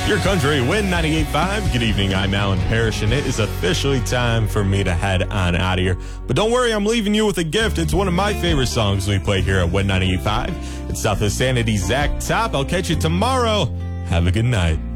Your country, Win 98.5. Good evening, I'm Alan Parrish, and it is officially time for me to head on out of here. But don't worry, I'm leaving you with a gift. It's one of my favorite songs we play here at Win 98.5. It's South of Sanity, Zach Top. I'll catch you tomorrow. Have a good night.